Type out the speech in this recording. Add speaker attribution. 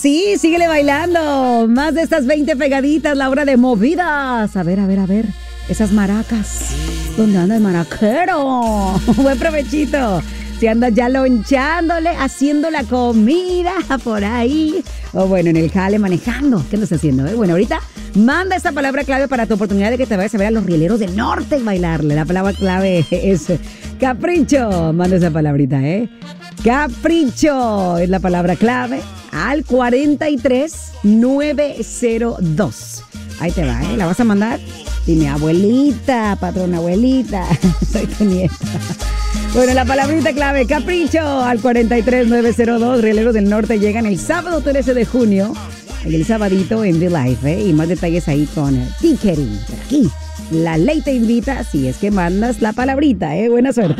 Speaker 1: sí, síguele bailando. Más de estas 20 pegaditas, la hora de movidas. A ver. Esas maracas. ¿Dónde anda el maraquero? Buen provechito. Si andas ya lonchándole, haciendo la comida por ahí. O bueno, en el jale manejando. ¿Qué andas haciendo? Bueno, ahorita manda esa palabra clave para tu oportunidad de que te vayas a ver a los rieleros del norte y bailarle. La palabra clave es capricho. Manda esa palabrita, Capricho es la palabra clave al 43902. Ahí te va, La vas a mandar. Dime, abuelita, patrona abuelita. Soy tu nieta. Bueno, la palabrita clave, capricho, al 43902. Rieleros del Norte llegan el sábado 13 de junio. El sabadito en The Life, Y más detalles ahí con ticketing. Aquí, la ley te invita si es que mandas la palabrita, Buena suerte.